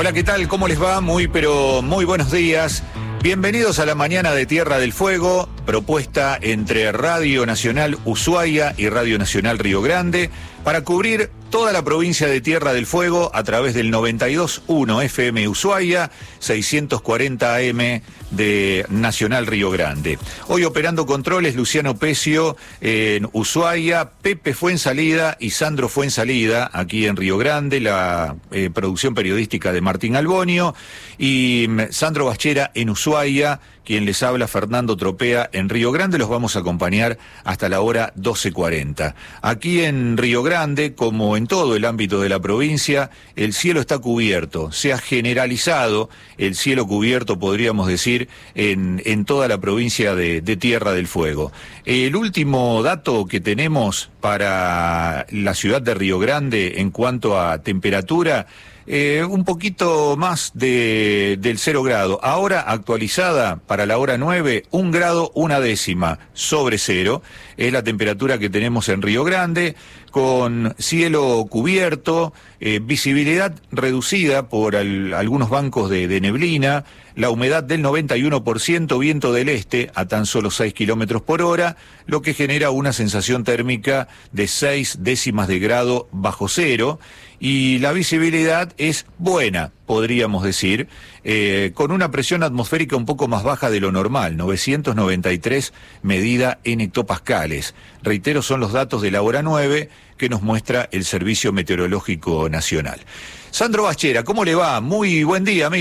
Hola, ¿qué tal? ¿Cómo les va? Muy buenos días. Bienvenidos a la mañana de Tierra del Fuego, propuesta entre Radio Nacional Ushuaia y Radio Nacional Río Grande, para cubrir toda la provincia de Tierra del Fuego a través del 92.1 FM Ushuaia, 640 AM de Nacional Río Grande. Hoy operando controles Luciano Pecio en Ushuaia, Pepe Fuensalida y Sandro Fuensalida aquí en Río Grande, la producción periodística de Martín Albonio, y Sandro Bachera en Ushuaia, quien les habla Fernando Tropea en Río Grande. Los vamos a acompañar hasta la hora 12:40. Aquí en Río Grande, como en todo el ámbito de la provincia, el cielo está cubierto. Se ha generalizado el cielo cubierto, podríamos decir, en toda la provincia de Tierra del Fuego. El último dato que tenemos para la ciudad de Río Grande en cuanto a temperatura, un poquito más del 0 grado. Ahora actualizada para la hora 9, 1 grado 1 décima sobre 0. Es la temperatura que tenemos en Río Grande, con cielo cubierto, visibilidad reducida por algunos bancos de neblina, la humedad del 91%, viento del este a tan solo 6 kilómetros por hora, lo que genera una sensación térmica de 6 décimas de grado bajo cero, y la visibilidad es buena, podríamos decir, con una presión atmosférica un poco más baja de lo normal, 993 medida en hectopascales. Reitero, son los datos de la hora 9 que nos muestra el Servicio Meteorológico Nacional. Sandro Bachera, ¿cómo le va? Muy buen día, amigo.